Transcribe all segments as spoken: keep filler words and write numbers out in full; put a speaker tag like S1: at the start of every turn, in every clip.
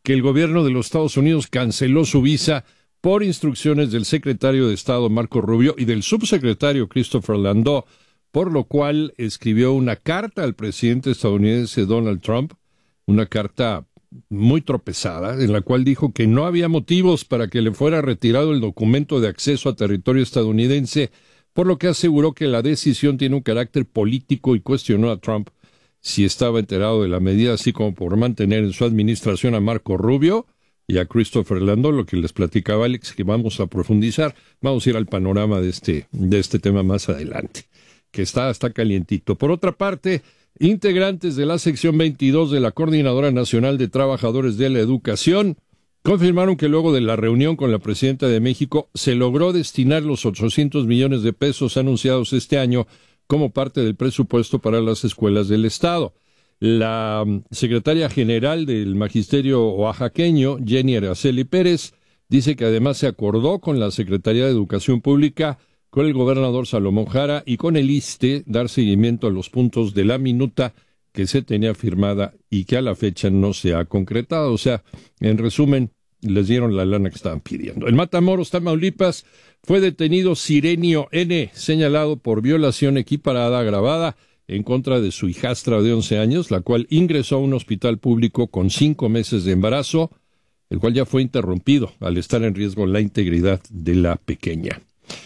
S1: que el gobierno de los Estados Unidos canceló su visa por instrucciones del secretario de Estado Marco Rubio y del subsecretario Christopher Landau, por lo cual escribió una carta al presidente estadounidense Donald Trump, una carta muy tropezada, en la cual dijo que no había motivos para que le fuera retirado el documento de acceso a territorio estadounidense, por lo que aseguró que la decisión tiene un carácter político y cuestionó a Trump si estaba enterado de la medida, así como por mantener en su administración a Marco Rubio y a Christopher Landau, lo que les platicaba Alex, que vamos a profundizar. Vamos a ir al panorama de este, de este tema más adelante, que está, está calientito. Por otra parte, integrantes de la sección veintidós de la Coordinadora Nacional de Trabajadores de la Educación confirmaron que luego de la reunión con la presidenta de México se logró destinar los ochocientos millones de pesos anunciados este año como parte del presupuesto para las escuelas del Estado. La secretaria general del Magisterio oaxaqueño, Jenny Araceli Pérez, dice que además se acordó con la Secretaría de Educación Pública, con el gobernador Salomón Jara y con el ISSSTE dar seguimiento a los puntos de la minuta que se tenía firmada y que a la fecha no se ha concretado. O sea, en resumen, les dieron la lana que estaban pidiendo. En Matamoros, Tamaulipas, fue detenido Sirenio N., señalado por violación equiparada agravada en contra de su hijastra de once años, la cual ingresó a un hospital público con cinco meses de embarazo, el cual ya fue interrumpido al estar en riesgo la integridad de la pequeña.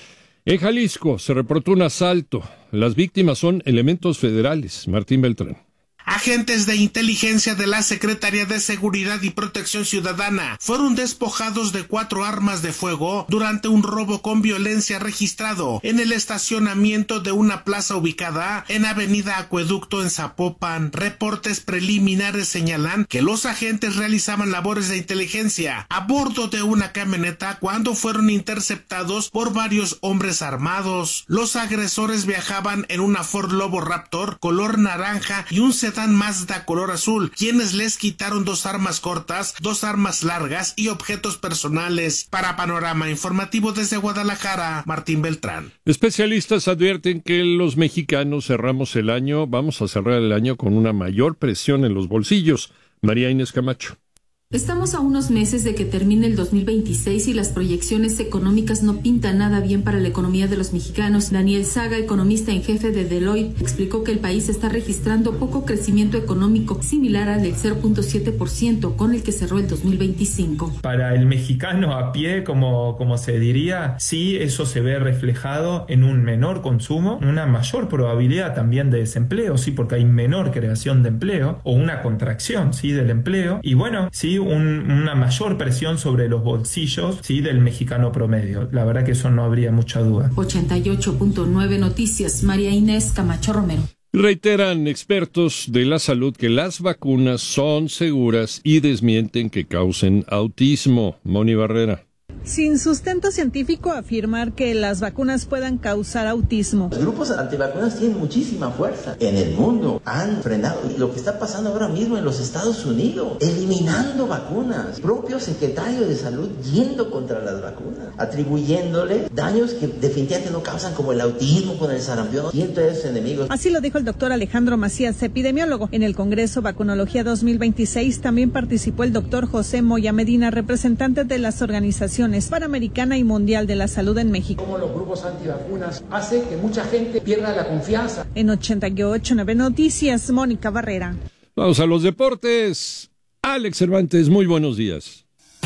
S1: En Jalisco se reportó un asalto. Las víctimas son elementos federales. Martín Beltrán.
S2: Agentes de inteligencia de la Secretaría de Seguridad y Protección Ciudadana fueron despojados de cuatro armas de fuego durante un robo con violencia registrado en el estacionamiento de una plaza ubicada en Avenida Acueducto en Zapopan. Reportes preliminares señalan que los agentes realizaban labores de inteligencia a bordo de una camioneta cuando fueron interceptados por varios hombres armados. Los agresores viajaban en una Ford Lobo Raptor color naranja y un sedán Mazda color azul, quienes les quitaron dos armas cortas, dos armas largas y objetos personales. Para Panorama Informativo desde Guadalajara, Martín Beltrán.
S1: Especialistas advierten que los mexicanos cerramos el año, vamos a cerrar el año con una mayor presión en los bolsillos. María Inés Camacho.
S3: Estamos a unos meses de que termine el dos mil veintiséis y las proyecciones económicas no pintan nada bien para la economía de los mexicanos. Daniel Saga, economista en jefe de Deloitte, explicó que el país está registrando poco crecimiento económico, similar al del cero punto siete por ciento con el que cerró el dos mil veinticinco.
S4: Para el mexicano a pie, como, como se diría, sí, eso se ve reflejado en un menor consumo, una mayor probabilidad también de desempleo, sí, porque hay menor creación de empleo o una contracción, sí, del empleo. Y bueno, sí, Un, una mayor presión sobre los bolsillos, sí, del mexicano promedio. La verdad que eso no habría mucha duda.
S3: ochenta y ocho punto nueve Noticias, María Inés Camacho Romero.
S1: Reiteran expertos de la salud que las vacunas son seguras y desmienten que causen autismo. Moni Barrera.
S5: Sin sustento científico afirmar que las vacunas puedan causar autismo.
S6: Los grupos antivacunas tienen muchísima fuerza en el mundo. Han frenado lo que está pasando ahora mismo en los Estados Unidos, eliminando vacunas. Propio secretario de salud yendo contra las vacunas, atribuyéndole daños que definitivamente no causan, como el autismo con el sarampión. Siento a esos enemigos.
S5: Así lo dijo el doctor Alejandro Macías, epidemiólogo. En el Congreso Vacunología dos mil veintiséis también participó el doctor José Moya Medina, representante de las organizaciones Panamericana y Mundial de la Salud en México.
S7: Como los grupos antivacunas hace que mucha gente pierda la confianza.
S5: En ochenta y ocho punto nueve Noticias, Mónica Barrera.
S1: Vamos a los deportes. Alex Cervantes, muy buenos días.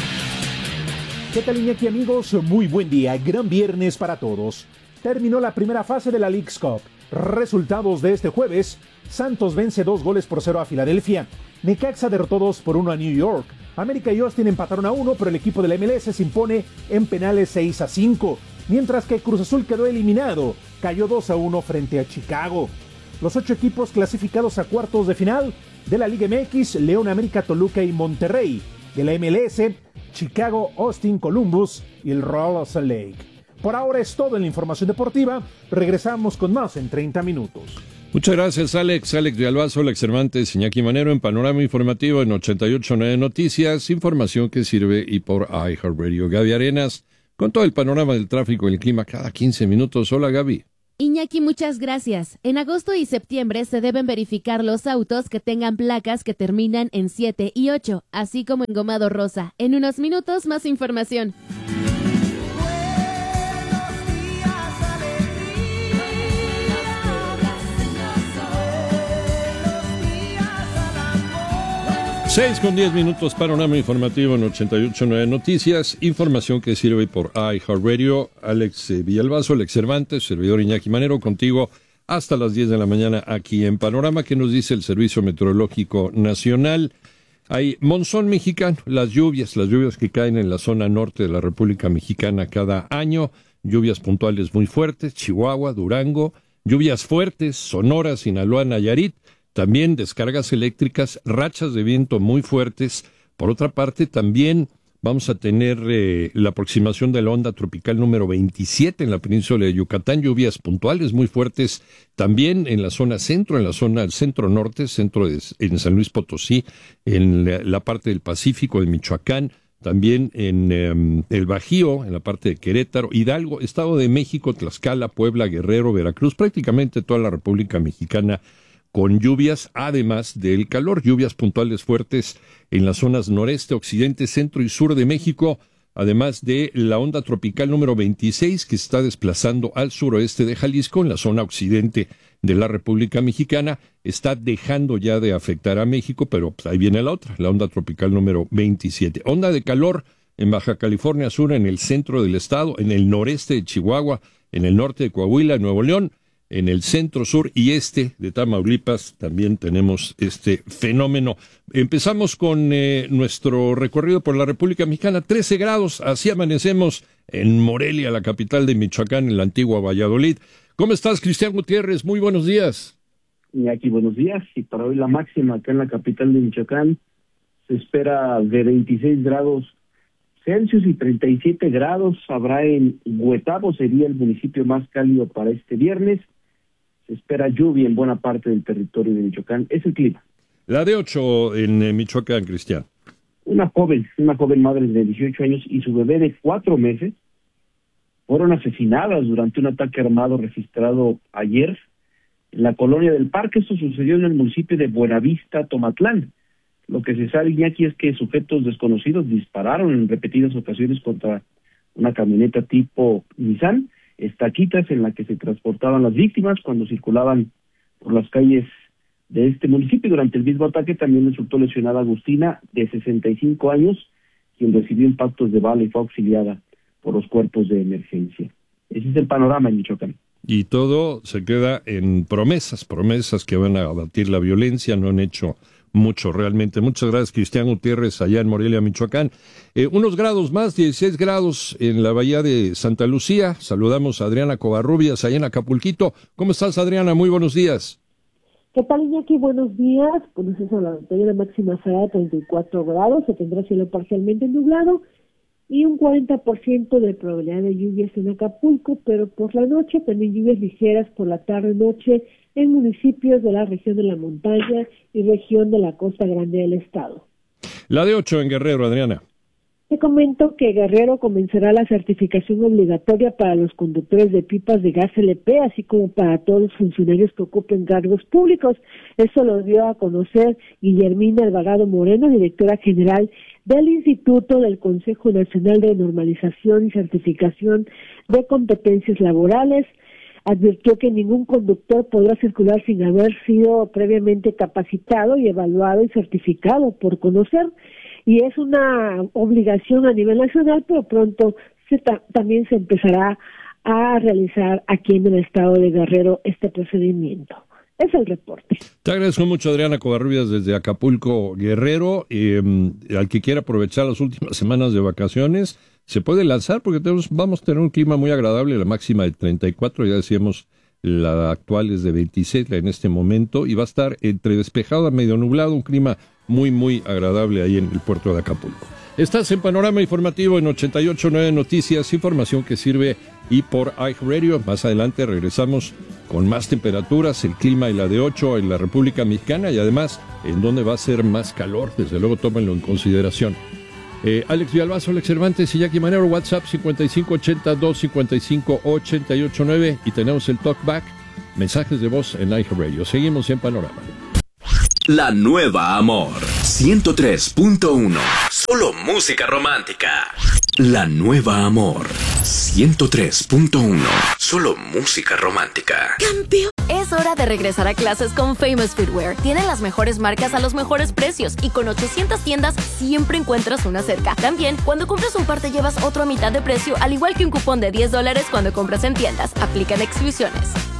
S8: ¿Qué tal, Iñaki, amigos? Muy buen día, gran viernes para todos. Terminó la primera fase de la Leagues Cup. Resultados de este jueves: Santos vence dos goles por cero a Filadelfia. Necaxa derrotó dos por uno a New York. América y Austin empataron a uno, pero el equipo de la M L S se impone en penales seis a cinco. Mientras que Cruz Azul quedó eliminado, cayó dos a uno frente a Chicago. Los ocho equipos clasificados a cuartos de final de la Liga M X: León, América, Toluca y Monterrey. De la M L S, Chicago, Austin, Columbus y el Real Salt Lake. Por ahora es todo en la información deportiva. Regresamos con más en treinta minutos.
S1: Muchas gracias, Alex. Alex de Albazo, Alex Cervantes, Iñaki Manero en Panorama Informativo en ochenta y ocho punto nueve Noticias, información que sirve y por iHeartRadio. Gaby Arenas, con todo el panorama del tráfico y el clima cada quince minutos. Hola, Gaby.
S9: Iñaki, muchas gracias. En agosto y septiembre se deben verificar los autos que tengan placas que terminan en siete y ocho, así como engomado rosa. En unos minutos, más información.
S1: seis con diez minutos, panorama informativo en ochenta y ocho punto nueve Noticias, información que sirve por iHeartRadio. Alex Villalbazo, Alex Cervantes, servidor Iñaki Manero, contigo hasta las diez de la mañana aquí en Panorama. ¿Qué nos dice el Servicio Meteorológico Nacional? Hay monzón mexicano, las lluvias, las lluvias que caen en la zona norte de la República Mexicana cada año, lluvias puntuales muy fuertes, Chihuahua, Durango, lluvias fuertes, Sonora, Sinaloa, Nayarit. También descargas eléctricas, rachas de viento muy fuertes. Por otra parte, también vamos a tener eh, la aproximación de la onda tropical número veintisiete en la península de Yucatán, lluvias puntuales muy fuertes también en la zona centro, en la zona centro-norte, centro de, en San Luis Potosí, en la, la parte del Pacífico de Michoacán, también en eh, el Bajío, en la parte de Querétaro, Hidalgo, Estado de México, Tlaxcala, Puebla, Guerrero, Veracruz, prácticamente toda la República Mexicana, con lluvias, además del calor, lluvias puntuales fuertes en las zonas noreste, occidente, centro y sur de México, además de la onda tropical número veintiséis que se está desplazando al suroeste de Jalisco, en la zona occidente de la República Mexicana, está dejando ya de afectar a México, pero pues, ahí viene la otra, la onda tropical número veintisiete. Onda de calor en Baja California Sur, en el centro del estado, en el noreste de Chihuahua, en el norte de Coahuila, Nuevo León, en el centro, sur y este de Tamaulipas también tenemos este fenómeno. Empezamos con eh, nuestro recorrido por la República Mexicana. trece grados, así amanecemos en Morelia, la capital de Michoacán, en la antigua Valladolid. ¿Cómo estás, Cristian Gutiérrez? Muy buenos días.
S10: Y aquí buenos días. Y para hoy la máxima acá en la capital de Michoacán se espera de veintiséis grados Celsius y treinta y siete grados. Habrá en Huetabo, sería el municipio más cálido para este viernes. Se espera lluvia en buena parte del territorio de Michoacán. Es el clima.
S1: La de ocho en eh, Michoacán, Cristian.
S10: Una joven, una joven madre de dieciocho años y su bebé de cuatro meses fueron asesinadas durante un ataque armado registrado ayer en la colonia del Parque. Esto sucedió en el municipio de Buenavista, Tomatlán. Lo que se sabe, Iñaki, es que sujetos desconocidos dispararon en repetidas ocasiones contra una camioneta tipo Nissan, estaquitas en la que se transportaban las víctimas cuando circulaban por las calles de este municipio. Durante el mismo ataque también resultó lesionada Agustina, de sesenta y cinco años, quien recibió impactos de bala y fue auxiliada por los cuerpos de emergencia. Ese es el panorama en Michoacán.
S1: Y todo se queda en promesas, promesas que van a abatir la violencia, no han hecho mucho realmente. Muchas gracias, Cristian Gutiérrez, allá en Morelia, Michoacán. Eh, unos grados más, dieciséis grados en la bahía de Santa Lucía. Saludamos a Adriana Covarrubias, allá en Acapulquito. ¿Cómo estás, Adriana? Muy buenos días.
S11: ¿Qué tal, Iñaki? Buenos días. Pues eso, la temperatura máxima será de treinta y cuatro grados, se tendrá cielo parcialmente nublado y un cuarenta por ciento de probabilidad de lluvias en Acapulco, pero por la noche también lluvias ligeras por la tarde-noche en municipios de la región de la montaña y región de la costa grande del estado.
S1: La de ocho en Guerrero, Adriana.
S11: Te comento que Guerrero comenzará la certificación obligatoria para los conductores de pipas de gas L P, así como para todos los funcionarios que ocupen cargos públicos. Eso lo dio a conocer Guillermina Alvarado Moreno, directora general del Instituto del Consejo Nacional de Normalización y Certificación de Competencias Laborales. Advirtió que ningún conductor podrá circular sin haber sido previamente capacitado y evaluado y certificado por conocer, y es una obligación a nivel nacional, pero pronto se ta- también se empezará a realizar aquí en el estado de Guerrero este procedimiento. Es el reporte.
S1: Te agradezco mucho, Adriana Covarrubias, desde Acapulco, Guerrero. Eh, al que quiera aprovechar las últimas semanas de vacaciones, se puede lanzar porque tenemos, vamos a tener un clima muy agradable, la máxima de treinta y cuatro, ya decíamos, la actual es de veintiséis en este momento, y va a estar entre despejado a medio nublado, un clima muy, muy agradable ahí en el puerto de Acapulco. Estás en Panorama Informativo en ochenta y ocho punto nueve Noticias, información que sirve y por iHeartRadio. Más adelante regresamos con más temperaturas, el clima y la de ocho en la República Mexicana y además en donde va a ser más calor, desde luego tómenlo en consideración. Eh, Alex Villalbazo, Alex Cervantes y Jackie Manero. WhatsApp cincuenta y cinco ochenta, dos cincuenta y cinco, ochenta y ocho nueve. Y tenemos el Talkback, mensajes de voz en iHeartRadio. Seguimos en Panorama.
S12: La nueva Amor ciento tres punto uno. Solo música romántica. La nueva Amor ciento tres punto uno. Solo música romántica.
S13: ¡Campeón! Es hora de regresar a clases con Famous Footwear. Tienen las mejores marcas a los mejores precios y con ochocientas tiendas siempre encuentras una cerca. También, cuando compras un par te llevas otro a mitad de precio, al igual que un cupón de diez dólares cuando compras en tiendas. Aplican exclusiones.